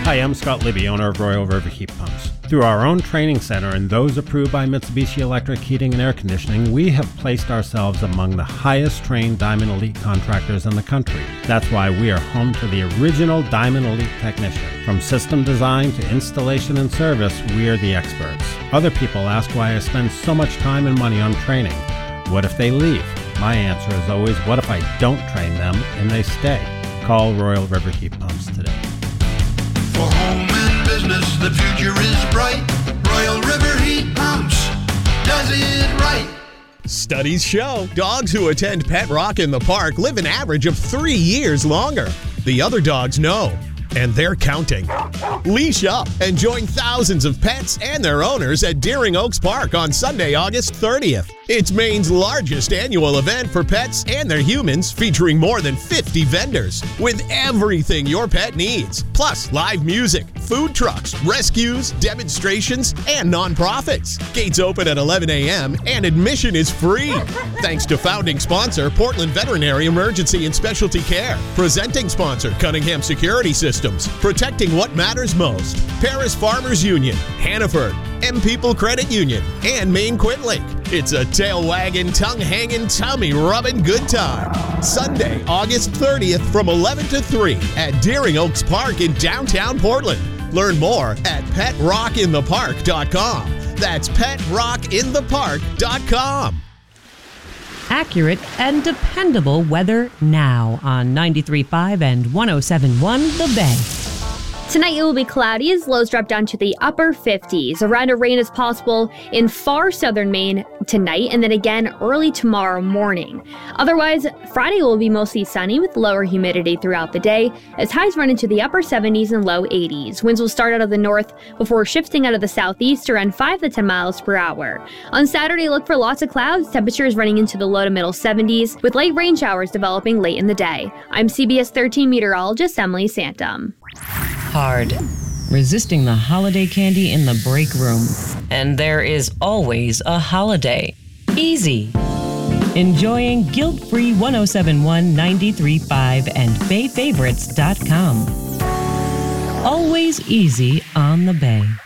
Hi, I'm Scott Libby, owner of Royal River Heat Pumps. Through our own training center and those approved by Mitsubishi Electric Heating and Air Conditioning, we have placed ourselves among the highest trained Diamond Elite contractors in the country. That's why we are home to the original Diamond Elite technician. From system design to installation and service, we are the experts. Other people ask why I spend so much time and money on training. What if they leave? My answer is always, what if I don't train them and they stay? Call Royal River Heat Pumps today. For home and business, the future is bright. Royal River Heat Pumps does it right. Studies show dogs who attend Pet Rock in the Park live an average of 3 years longer. The other dogs know, and they're counting. Leash up and join thousands of pets and their owners at Deering Oaks Park on Sunday, August 30th. It's Maine's largest annual event for pets and their humans, featuring more than 50 vendors with everything your pet needs. Plus, live music, food trucks, rescues, demonstrations, and nonprofits. Gates open at 11 a.m. and admission is free. Thanks to founding sponsor, Portland Veterinary Emergency and Specialty Care. Presenting sponsor, Cunningham Security Systems. Protecting what matters most. Paris Farmers Union, Hannaford, M People Credit Union, and Maine Quit Lake. It's a tail-wagging, tongue-hanging, tummy-rubbing good time. Sunday, August 30th from 11 to 3 at Deering Oaks Park in downtown Portland. Learn more at PetRockInThePark.com. That's PetRockInThePark.com. Accurate and dependable weather now on 93.5 and 107.1 The Bay. Tonight it will be cloudy as lows drop down to the upper 50s. A round of rain is possible in far southern Maine tonight and then again early tomorrow morning. Otherwise, Friday will be mostly sunny with lower humidity throughout the day as highs run into the upper 70s and low 80s. Winds will start out of the north before shifting out of the southeast around 5 to 10 miles per hour. On Saturday, look for lots of clouds, temperatures running into the low to middle 70s with light rain showers developing late in the day. I'm CBS 13 meteorologist Emily Santum. Hard. Resisting the holiday candy in the break room. And there is always a holiday. Easy. Enjoying guilt-free 107.1, 93.5 and BayFavorites.com. Always easy on the Bay.